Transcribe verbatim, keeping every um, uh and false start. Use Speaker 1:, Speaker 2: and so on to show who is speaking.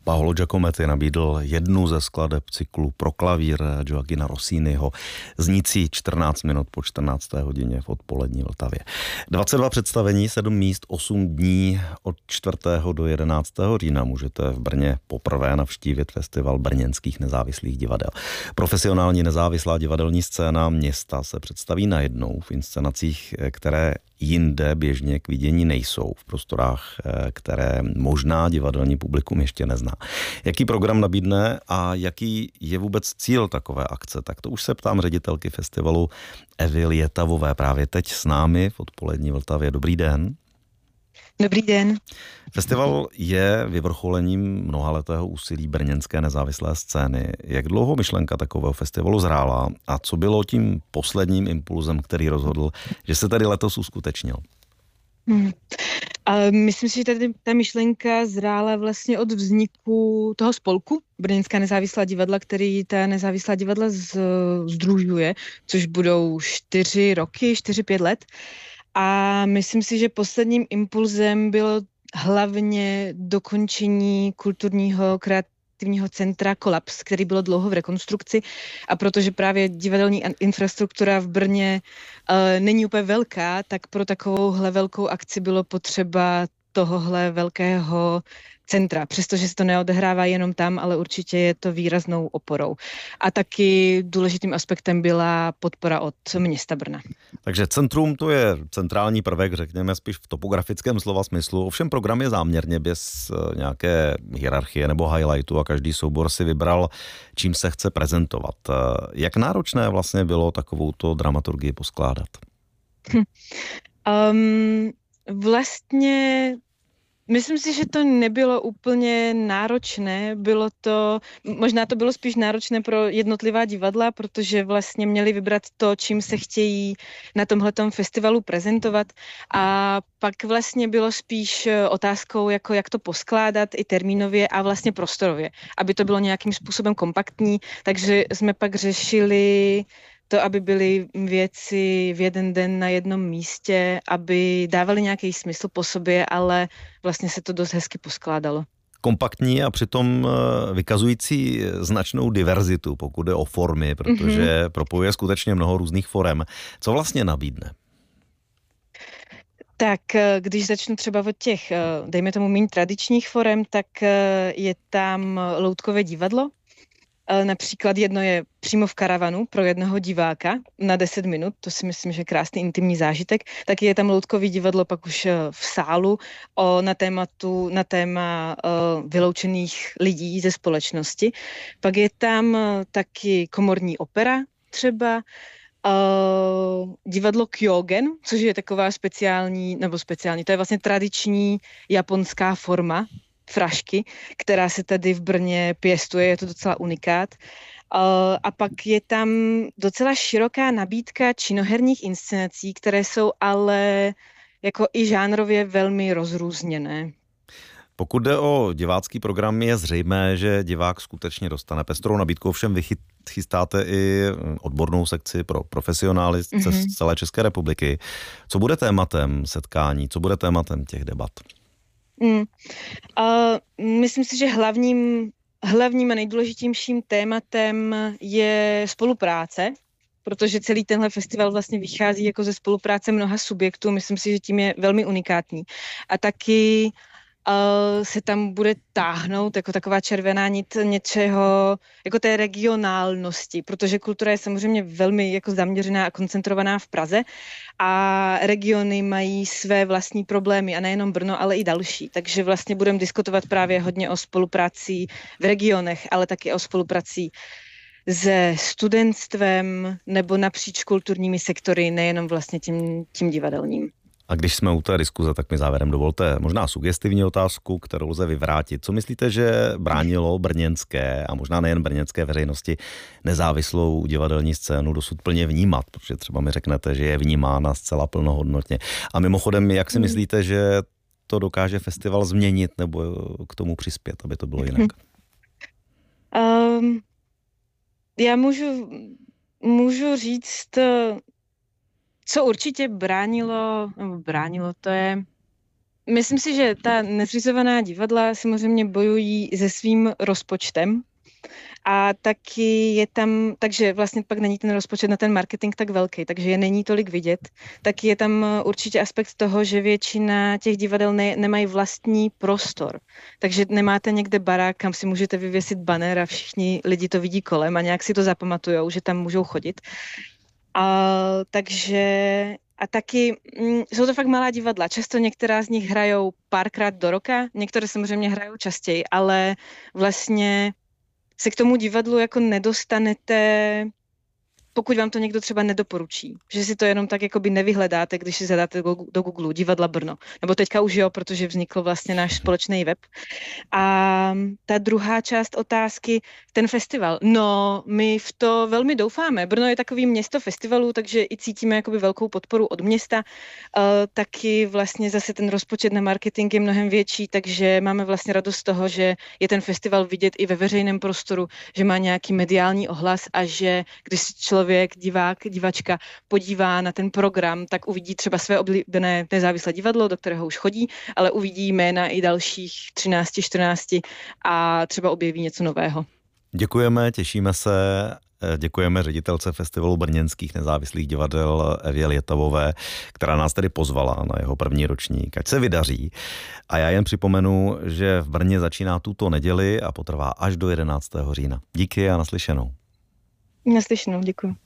Speaker 1: Paolo Giacometti nabídl jednu ze skladeb cyklu pro klavír Gioachina Rossiniho, znící čtrnáct minut po čtrnácté hodině v odpolední Vltavě. dvacet dva představení, sedm míst, osm dní od čtvrtého do jedenáctého října můžete v Brně poprvé navštívit festival brněnských nezávislých divadel. Profesionální nezávislá divadelní scéna města se představí najednou v inscenacích, které jinde běžně k vidění nejsou, v prostorách, které možná divadelní publikum ještě nezná. Jaký program nabídne a jaký je vůbec cíl takové akce? Tak to už se ptám ředitelky festivalu Evy Lietavové právě teď s námi v odpolední Vltavě. Dobrý den.
Speaker 2: Dobrý den.
Speaker 1: Festival je vyvrcholením mnohaletého úsilí brněnské nezávislé scény. Jak dlouho myšlenka takového festivalu zrála a co bylo tím posledním impulzem, který rozhodl, že se tady letos uskutečnil?
Speaker 2: Hmm. A myslím si, že tady ta myšlenka zrála vlastně od vzniku toho spolku Brněnská nezávislá divadla, který ta nezávislá divadla sdružuje, což budou čtyři roky, čtyři, pět let. A myslím si, že posledním impulzem bylo hlavně dokončení kulturního kreativního centra Kolaps, který bylo dlouho v rekonstrukci, a protože právě divadelní infrastruktura v Brně uh, není úplně velká, tak pro takovouhle velkou akci bylo potřeba tohohle velkého centra, přestože se to neodehrává jenom tam, ale určitě je to výraznou oporou. A taky důležitým aspektem byla podpora od města Brna.
Speaker 1: Takže centrum to je centrální prvek, řekněme spíš v topografickém slova smyslu. Ovšem program je záměrně bez nějaké hierarchie nebo highlightu a každý soubor si vybral, čím se chce prezentovat. Jak náročné vlastně bylo takovouto dramaturgii poskládat?
Speaker 2: Hm. Um, vlastně myslím si, že to nebylo úplně náročné, bylo to, možná to bylo spíš náročné pro jednotlivá divadla, protože vlastně měli vybrat to, čím se chtějí na tomhletom festivalu prezentovat, a pak vlastně bylo spíš otázkou, jako jak to poskládat i termínově a vlastně prostorově, aby to bylo nějakým způsobem kompaktní, takže jsme pak řešili to, aby byly věci v jeden den na jednom místě, aby dávaly nějaký smysl po sobě, ale vlastně se to dost hezky poskládalo. Kompaktní
Speaker 1: a přitom vykazující značnou diverzitu, pokud jde o formy, protože mm-hmm. propojuje skutečně mnoho různých forem. Co vlastně nabídne?
Speaker 2: Tak když začnu třeba od těch, dejme tomu méně tradičních forem, tak je tam loutkové divadlo. Například jedno je přímo v karavanu pro jednoho diváka na deset minut, to si myslím, že je krásný intimní zážitek. Taky je tam loutkový divadlo pak už v sálu o, na, tématu, na téma uh, vyloučených lidí ze společnosti. Pak je tam taky komorní opera třeba, uh, divadlo Kyogen, což je taková speciální, nebo speciální, to je vlastně tradiční japonská forma frašky, která se tady v Brně pěstuje, je to docela unikát. A pak je tam docela široká nabídka činoherních inscenací, které jsou ale jako i žánrově velmi rozrůzněné.
Speaker 1: Pokud jde o divácký program, je zřejmé, že divák skutečně dostane pestrou nabídku, ovšem vy chystáte i odbornou sekci pro profesionály mm-hmm. z celé České republiky. Co bude tématem setkání, co bude tématem těch debat?
Speaker 2: Mm. Uh, myslím si, že hlavním, hlavním a nejdůležitějším tématem je spolupráce, protože celý tenhle festival vlastně vychází jako ze spolupráce mnoha subjektů. Myslím si, že tím je velmi unikátní. A taky uh, se tam bude táhnout jako taková červená nit něčeho, jako té regionálnosti, protože kultura je samozřejmě velmi jako zaměřená a koncentrovaná v Praze a regiony mají své vlastní problémy a nejenom Brno, ale i další. Takže vlastně budeme diskutovat právě hodně o spolupráci v regionech, ale taky o spolupráci se studentstvem nebo napříč kulturními sektory, nejenom vlastně tím, tím divadelním.
Speaker 1: A když jsme u té diskuze, tak mi závěrem dovolte možná sugestivní otázku, kterou lze vyvrátit. Co myslíte, že bránilo brněnské a možná nejen brněnské veřejnosti nezávislou divadelní scénu dosud plně vnímat? Protože třeba mi řeknete, že je vnímána zcela plnohodnotně. A mimochodem, jak si myslíte, že to dokáže festival změnit nebo k tomu přispět, aby to bylo jinak?
Speaker 2: Um, já můžu, můžu říct, co určitě bránilo, nebo bránilo, to je, myslím si, že ta nezřizovaná divadla samozřejmě bojují se svým rozpočtem a taky je tam, takže vlastně pak není ten rozpočet na ten marketing tak velký, takže je není tolik vidět. Taky je tam určitě aspekt toho, že většina těch divadel ne, nemají vlastní prostor, takže nemáte někde barák, kam si můžete vyvěsit banner a všichni lidi to vidí kolem a nějak si to zapamatujou, že tam můžou chodit. A, takže a taky mm, jsou to fakt malá divadla. Často některá z nich hrajou párkrát do roka, některé samozřejmě hrajou častěji, ale vlastně se k tomu divadlu jako nedostanete, pokud vám to někdo třeba nedoporučí. Že si to jenom tak jakoby nevyhledáte, když si zadáte do, do Google Divadla Brno. Nebo teďka už jo, protože vznikl vlastně náš společný web. A ta druhá část otázky, ten festival. No, my v to velmi doufáme. Brno je takový město festivalů, takže i cítíme jakoby velkou podporu od města. Uh, taky vlastně zase ten rozpočet na marketing je mnohem větší, takže máme vlastně radost z toho, že je ten festival vidět i ve veřejném prostoru, že má nějaký mediální ohlas a že když člověk člověk, divák, divačka podívá na ten program, tak uvidí třeba své oblíbené nezávislé divadlo, do kterého už chodí, ale uvidí jména i dalších třináct, čtrnáct a třeba objeví něco nového.
Speaker 1: Děkujeme, těšíme se. Děkujeme ředitelce Festivalu brněnských nezávislých divadel Evě Lietavové, která nás tedy pozvala na jeho první ročník. Ať se vydaří. A já jen připomenu, že v Brně začíná tuto neděli a potrvá až do jedenáctého října. Díky a naslyšenou.
Speaker 2: Naslyšenou, děkuji.